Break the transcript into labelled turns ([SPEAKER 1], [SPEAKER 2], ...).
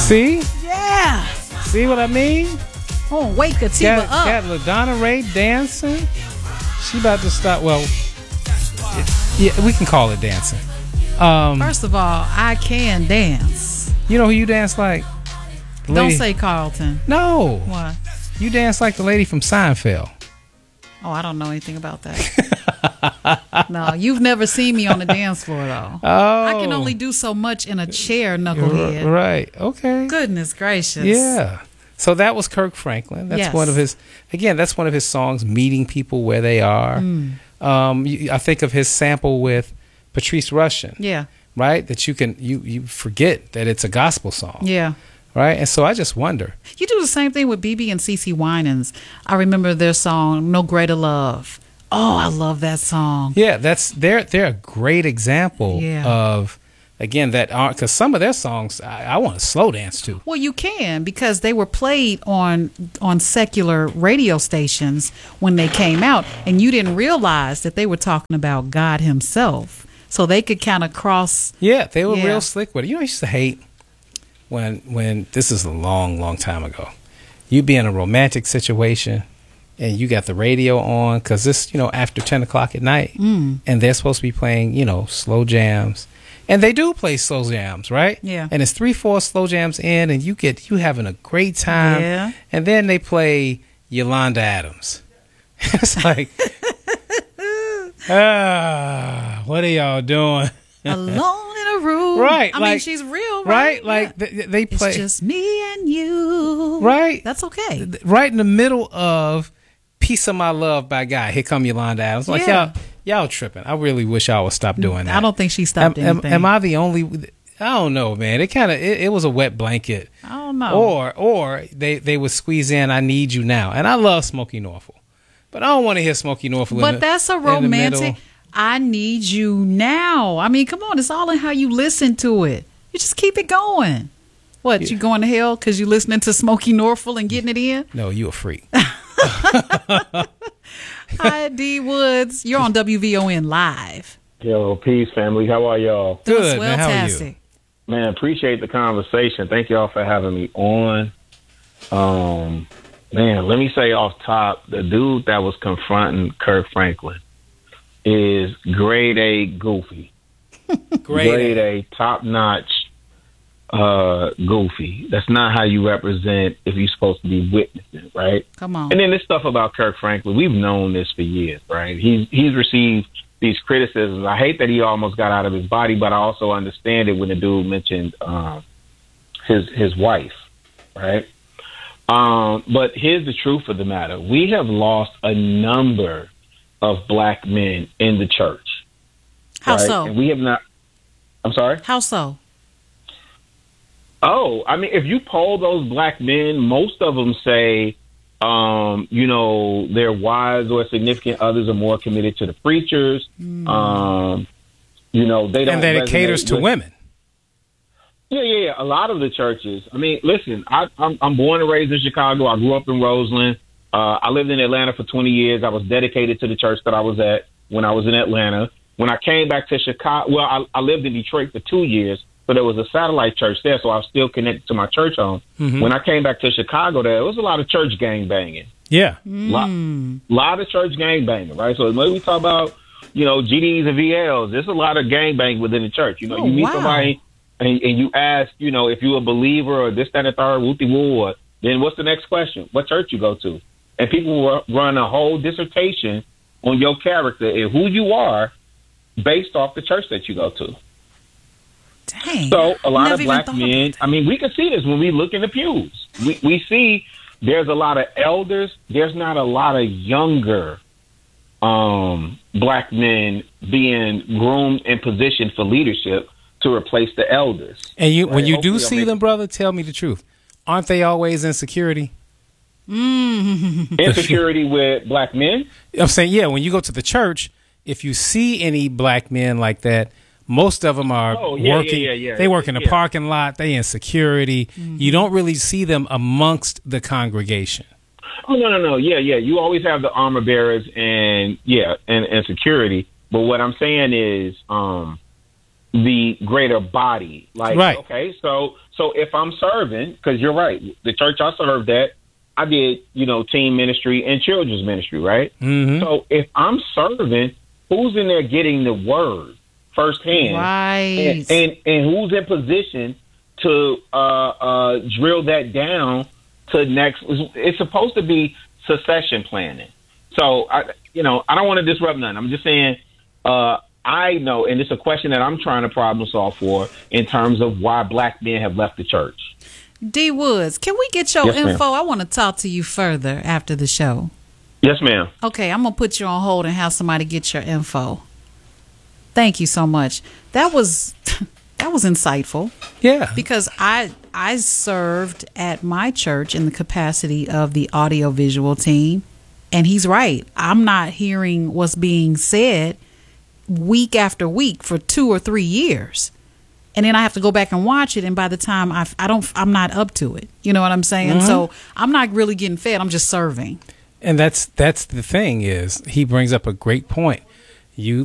[SPEAKER 1] See?
[SPEAKER 2] Yeah.
[SPEAKER 1] See what I mean?
[SPEAKER 2] Oh, wake Katiba up.
[SPEAKER 1] Got LaDonna Ray dancing. She about to start. Well, yeah, we can call it dancing.
[SPEAKER 2] First of all, I can dance.
[SPEAKER 1] You know who you dance like?
[SPEAKER 2] Don't say Carlton.
[SPEAKER 1] No.
[SPEAKER 2] What?
[SPEAKER 1] You dance like the lady from Seinfeld.
[SPEAKER 2] Oh, I don't know anything about that. No, you've never seen me on the dance floor, though.
[SPEAKER 1] Oh.
[SPEAKER 2] I can only do so much in a chair, knucklehead.
[SPEAKER 1] Right. Okay.
[SPEAKER 2] Goodness gracious.
[SPEAKER 1] Yeah. So that was Kirk Franklin. That's one of his. Again, that's one of his songs, meeting people where they are. I think of his sample with Patrice Rushen.
[SPEAKER 2] Yeah.
[SPEAKER 1] Right. That you forget that it's a gospel song.
[SPEAKER 2] Yeah.
[SPEAKER 1] Right. And so I just wonder.
[SPEAKER 2] You do the same thing with BB and CeCe Winans. I remember their song "No Greater Love." Oh, I love that song.
[SPEAKER 1] Yeah, they're a great example of. Again, that aren't, because some of their songs I want to slow dance to.
[SPEAKER 2] Well, you can, because they were played on secular radio stations when they came out, and you didn't realize that they were talking about God Himself. So they could kind of cross.
[SPEAKER 1] Yeah, they were real slick with it. You know, I used to hate when this is a long, long time ago. You'd be in a romantic situation, and you got the radio on, because this, after 10 o'clock at night, and they're supposed to be playing, slow jams. And they do play slow jams, right?
[SPEAKER 2] Yeah.
[SPEAKER 1] And it's 3-4 slow jams in, and you having a great time.
[SPEAKER 2] Yeah.
[SPEAKER 1] And then they play Yolanda Adams. It's like, what are y'all doing?
[SPEAKER 2] Alone in a room.
[SPEAKER 1] Right.
[SPEAKER 2] I mean, she's real, right?
[SPEAKER 1] Like they play.
[SPEAKER 2] It's just me and you.
[SPEAKER 1] Right.
[SPEAKER 2] That's okay.
[SPEAKER 1] Right in the middle of Piece of My Love by Guy. Here come Yolanda Adams. Like, y'all tripping. I really wish y'all would stop doing that.
[SPEAKER 2] I don't think she stopped anything.
[SPEAKER 1] Am I the only? I don't know, man. It was a wet blanket.
[SPEAKER 2] I don't know.
[SPEAKER 1] Or they would squeeze in "I Need You Now," and I love Smokey Norfolk, but I don't want to hear Smokey Norfolk.
[SPEAKER 2] But that's a romantic. I need you now. I mean, come on. It's all in how you listen to it. You just keep it going. What, you going to hell because you listening to Smokey Norfolk and getting it in?
[SPEAKER 1] No, you a freak.
[SPEAKER 2] Hi, D Woods. You're on WVON Live.
[SPEAKER 3] Yo, peace, family. How are y'all?
[SPEAKER 1] Good, man. How are you?
[SPEAKER 3] Man, appreciate the conversation. Thank y'all for having me on. Man, let me say off top, the dude that was confronting Kirk Franklin is grade A goofy. grade A top-notch goofy. That's not how you represent if you're supposed to be witnessing, right?
[SPEAKER 2] Come on.
[SPEAKER 3] And then this stuff about Kirk Franklin, we've known this for years, right? He's received these criticisms. I hate that he almost got out of his body, but I also understand it when the dude mentioned his wife, right? But here's the truth of the matter. We have lost a number of black men in the church.
[SPEAKER 2] How
[SPEAKER 3] right?
[SPEAKER 2] so?
[SPEAKER 3] And we have not. I'm sorry?
[SPEAKER 2] How so?
[SPEAKER 3] Oh, I mean, if you poll those black men, most of them say, their wives or significant others are more committed to the preachers. They don't.
[SPEAKER 1] And that it caters to women.
[SPEAKER 3] Yeah. A lot of the churches. I mean, listen, I'm born and raised in Chicago. I grew up in Roseland. I lived in Atlanta for 20 years. I was dedicated to the church that I was at when I was in Atlanta. When I came back to Chicago, I lived in Detroit for 2 years, so there was a satellite church there, so I was still connected to my church home. Mm-hmm. When I came back to Chicago, there was a lot of church gang banging.
[SPEAKER 1] Yeah.
[SPEAKER 3] Lot of church gang banging, right? So when we talk about, GDs and VLs, there's a lot of gang banging within the church. You meet somebody and you ask, if you're a believer or this, that, and the third, woo-de-woo, then what's the next question? What church you go to? And people will run a whole dissertation on your character and who you are based off the church that you go to.
[SPEAKER 2] Dang.
[SPEAKER 3] So a lot of black men, I mean, we can see this when we look in the pews. We see there's a lot of elders. There's not a lot of younger black men being groomed and positioned for leadership to replace the elders.
[SPEAKER 1] And when you do see them, brother, tell me the truth. Aren't they always in security?
[SPEAKER 3] Insecurity with black men?
[SPEAKER 1] I'm saying, yeah, when you go to the church, if you see any black men like that, most of them are working. They work in the parking lot. They in security. Mm-hmm. You don't really see them amongst the congregation.
[SPEAKER 3] Oh, no. Yeah. You always have the armor bearers and security. But what I'm saying is the greater body. Like,
[SPEAKER 1] Right.
[SPEAKER 3] okay, so if I'm serving, because you're right, the church I served at, I did, teen ministry and children's ministry, right?
[SPEAKER 1] Mm-hmm.
[SPEAKER 3] So if I'm serving, who's in there getting the word firsthand?
[SPEAKER 2] Right.
[SPEAKER 3] And who's in position to drill that down to next? It's supposed to be succession planning. So I don't want to disrupt nothing. I'm just saying, I know, and it's a question that I'm trying to problem solve for in terms of why black men have left the church.
[SPEAKER 2] D Woods, can we get your
[SPEAKER 3] Yes,
[SPEAKER 2] info?
[SPEAKER 3] ma'am.
[SPEAKER 2] I want to talk to you further after the show.
[SPEAKER 3] Yes, ma'am.
[SPEAKER 2] Okay, I'm gonna put you on hold and have somebody get your info. Thank you so much. That was insightful.
[SPEAKER 1] Yeah.
[SPEAKER 2] Because I served at my church in the capacity of the audiovisual team, and he's right. I'm not hearing what's being said week after week for 2 or 3 years, and then I have to go back and watch it. And by the time I'm not up to it. You know what I'm saying?
[SPEAKER 1] Mm-hmm.
[SPEAKER 2] So I'm not really getting fed. I'm just serving.
[SPEAKER 1] And that's the thing is he brings up a great point. You